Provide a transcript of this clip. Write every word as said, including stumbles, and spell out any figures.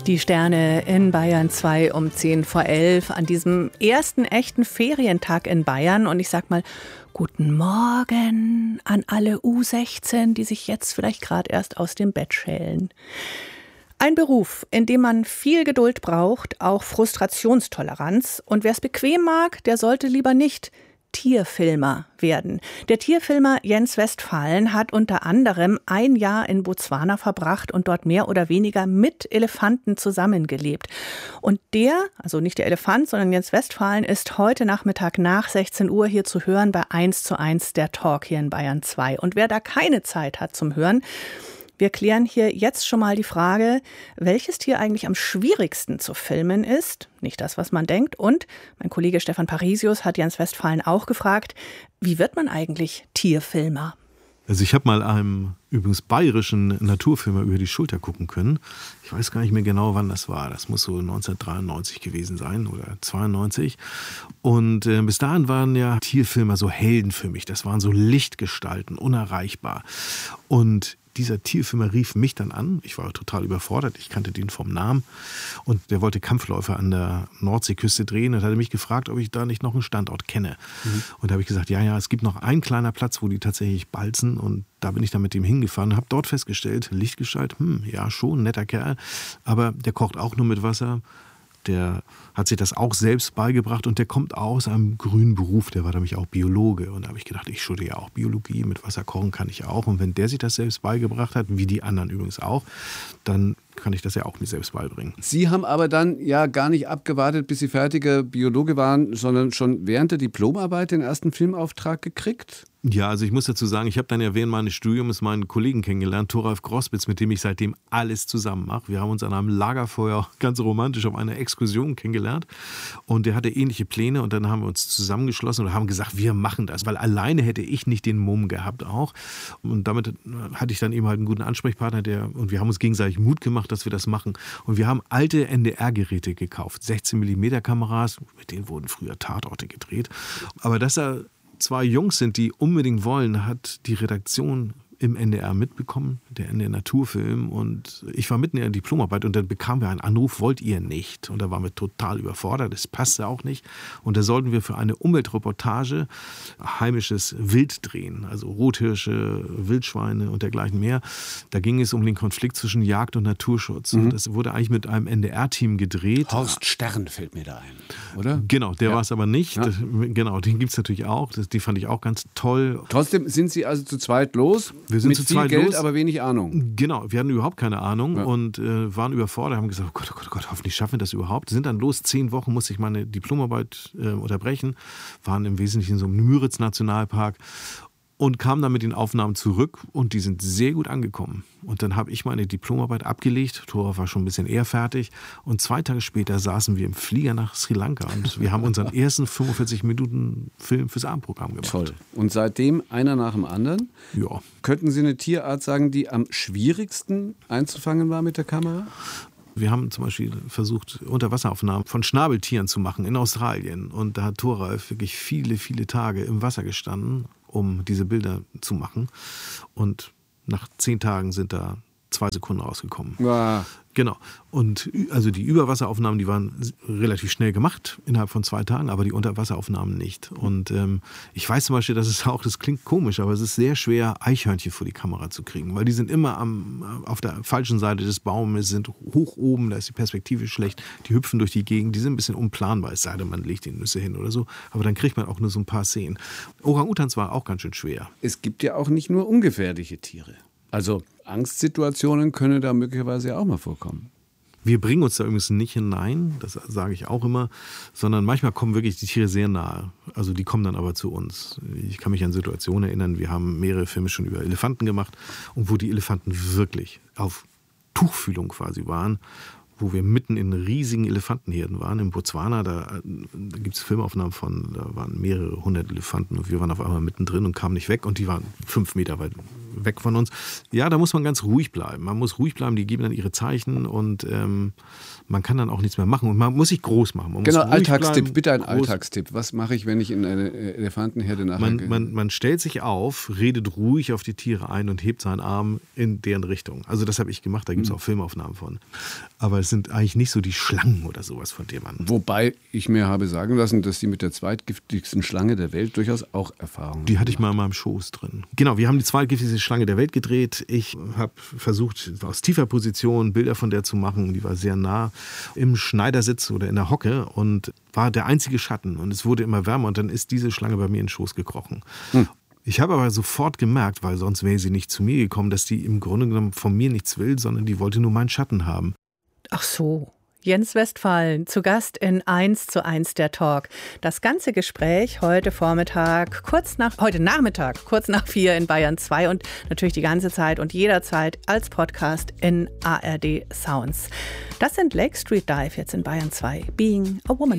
Die Sterne in Bayern zwei um zehn vor elf an diesem ersten echten Ferientag in Bayern. Und ich sag mal, guten Morgen an alle U sechzehn, die sich jetzt vielleicht gerade erst aus dem Bett schälen. Ein Beruf, in dem man viel Geduld braucht, auch Frustrationstoleranz. Und wer es bequem mag, der sollte lieber nicht Tierfilmer werden. Der Tierfilmer Jens Westphalen hat unter anderem ein Jahr in Botswana verbracht und dort mehr oder weniger mit Elefanten zusammengelebt. Und der, also nicht der Elefant, sondern Jens Westphalen, ist heute Nachmittag nach sechzehn Uhr hier zu hören bei eins zu eins der Talk hier in Bayern zwei. Und wer da keine Zeit hat zum Hören, wir klären hier jetzt schon mal die Frage, welches Tier eigentlich am schwierigsten zu filmen ist. Nicht das, was man denkt. Und mein Kollege Stefan Parisius hat Jens Westphalen auch gefragt, wie wird man eigentlich Tierfilmer? Also ich habe mal einem übrigens bayerischen Naturfilmer über die Schulter gucken können. Ich weiß gar nicht mehr genau, wann das war. Das muss so neunzehnhundertdreiundneunzig gewesen sein oder zweiundneunzig. Und äh, bis dahin waren ja Tierfilmer so Helden für mich. Das waren so Lichtgestalten, unerreichbar. Und dieser Tierfilmer rief mich dann an. Ich war total überfordert. Ich kannte den vom Namen. Und der wollte Kampfläufe an der Nordseeküste drehen und hatte mich gefragt, ob ich da nicht noch einen Standort kenne. Mhm. Und da habe ich gesagt, ja, ja, es gibt noch einen kleiner Platz, wo die tatsächlich balzen. Und da bin ich dann mit dem hingefahren und habe dort festgestellt, Lichtgestalt, hm, ja schon, netter Kerl. Aber der kocht auch nur mit Wasser. Der hat sich das auch selbst beigebracht und der kommt aus einem grünen Beruf, der war nämlich auch Biologe. Und da habe ich gedacht, ich studiere ja auch Biologie, mit Wasser kochen kann ich auch. Und wenn der sich das selbst beigebracht hat, wie die anderen übrigens auch, dann kann ich das ja auch mir selbst beibringen. Sie haben aber dann ja gar nicht abgewartet, bis Sie fertiger Biologe waren, sondern schon während der Diplomarbeit den ersten Filmauftrag gekriegt? Ja, also ich muss dazu sagen, ich habe dann ja während meines Studiums meinen Kollegen kennengelernt, Thoralf Grossbitz, mit dem ich seitdem alles zusammen mache. Wir haben uns an einem Lagerfeuer ganz romantisch auf einer Exkursion kennengelernt und der hatte ähnliche Pläne und dann haben wir uns zusammengeschlossen und haben gesagt, wir machen das, weil alleine hätte ich nicht den Mumm gehabt auch und damit hatte ich dann eben halt einen guten Ansprechpartner, der und wir haben uns gegenseitig Mut gemacht, dass wir das machen und wir haben alte N D R-Geräte gekauft, sechzehn Millimeter Kameras, mit denen wurden früher Tatorte gedreht, aber dass er zwei Jungs sind, die unbedingt wollen, hat die Redaktion im N D R mitbekommen, der N D R Naturfilm. Und ich war mitten in der Diplomarbeit und dann bekamen wir einen Anruf, wollt ihr nicht? Und da waren wir total überfordert, das passte auch nicht. Und da sollten wir für eine Umweltreportage heimisches Wild drehen, also Rothirsche, Wildschweine und dergleichen mehr. Da ging es um den Konflikt zwischen Jagd und Naturschutz. Mhm. Und das wurde eigentlich mit einem N D R-Team gedreht. Horst Stern fällt mir da ein, oder? Genau, der ja. war es aber nicht. Ja. Das, genau, den gibt es natürlich auch. Das, die fand ich auch ganz toll. Trotzdem sind Sie also zu zweit los? Wir sind mit zu viel zweit Geld, los. aber wenig Ahnung. Genau, wir hatten überhaupt keine Ahnung ja. und äh, waren überfordert, haben gesagt, oh Gott, oh Gott, oh Gott, hoffentlich schaffen wir das überhaupt. Sind dann los, zehn Wochen musste ich meine Diplomarbeit äh, unterbrechen, waren im Wesentlichen so im Müritz-Nationalpark und kamen dann mit den Aufnahmen zurück und die sind sehr gut angekommen. Und dann habe ich meine Diplomarbeit abgelegt, Thoralf war schon ein bisschen eher fertig und zwei Tage später saßen wir im Flieger nach Sri Lanka und wir haben unseren ersten fünfundvierzig Minuten Film fürs Abendprogramm gemacht. Toll. Und seitdem einer nach dem anderen? Ja. Könnten Sie eine Tierart sagen, die am schwierigsten einzufangen war mit der Kamera? Wir haben zum Beispiel versucht, Unterwasseraufnahmen von Schnabeltieren zu machen in Australien. Und da hat Thoralf wirklich viele, viele Tage im Wasser gestanden, um diese Bilder zu machen. Und nach zehn Tagen sind da zwei Sekunden rausgekommen. Ja. Genau. Und also die Überwasseraufnahmen, die waren relativ schnell gemacht, innerhalb von zwei Tagen, aber die Unterwasseraufnahmen nicht. Und ähm, ich weiß zum Beispiel, dass es auch, das klingt komisch, aber es ist sehr schwer, Eichhörnchen vor die Kamera zu kriegen, weil die sind immer am, auf der falschen Seite des Baumes, sind hoch oben, da ist die Perspektive schlecht, die hüpfen durch die Gegend, die sind ein bisschen unplanbar, es sei denn, man legt die Nüsse hin oder so, aber dann kriegt man auch nur so ein paar Szenen. Orang-Utans war auch ganz schön schwer. Es gibt ja auch nicht nur ungefährliche Tiere. Also Angstsituationen können da möglicherweise auch mal vorkommen. Wir bringen uns da übrigens nicht hinein, das sage ich auch immer, sondern manchmal kommen wirklich die Tiere sehr nahe. Also die kommen dann aber zu uns. Ich kann mich an Situationen erinnern, wir haben mehrere Filme schon über Elefanten gemacht und wo die Elefanten wirklich auf Tuchfühlung quasi waren, wo wir mitten in riesigen Elefantenherden waren. In Botswana, da, da gibt es Filmaufnahmen von, da waren mehrere hundert Elefanten und wir waren auf einmal mittendrin und kamen nicht weg und die waren fünf Meter weit weg von uns. Ja, da muss man ganz ruhig bleiben. Man muss ruhig bleiben, die geben dann ihre Zeichen und ähm, man kann dann auch nichts mehr machen und man muss sich groß machen. Man genau, muss Alltagstipp, bleiben, bitte ein groß. Alltagstipp. Was mache ich, wenn ich in eine Elefantenherde nachher man, man, man stellt sich auf, redet ruhig auf die Tiere ein und hebt seinen Arm in deren Richtung. Also das habe ich gemacht, da gibt es auch Filmaufnahmen von. Aber es sind eigentlich nicht so die Schlangen oder sowas, von denen man... Wobei ich mir habe sagen lassen, dass die mit der zweitgiftigsten Schlange der Welt durchaus auch Erfahrung haben. Die hatte ich mal in meinem Schoß drin. Genau, wir haben die zweitgiftigste Schlange der Welt gedreht. Ich habe versucht, aus tiefer Position Bilder von der zu machen. Die war sehr nah im Schneidersitz oder in der Hocke und war der einzige Schatten. Und es wurde immer wärmer und dann ist diese Schlange bei mir in den Schoß gekrochen. Hm. Ich habe aber sofort gemerkt, weil sonst wäre sie nicht zu mir gekommen, dass die im Grunde genommen von mir nichts will, sondern die wollte nur meinen Schatten haben. Ach so. Jens Westphalen, zu Gast in eins zu eins der Talk. Das ganze Gespräch heute Vormittag, kurz nach, heute Nachmittag, kurz nach vier in Bayern zwei und natürlich die ganze Zeit und jederzeit als Podcast in A R D Sounds. Das sind Lake Street Dive jetzt in Bayern zwei. Being a Woman.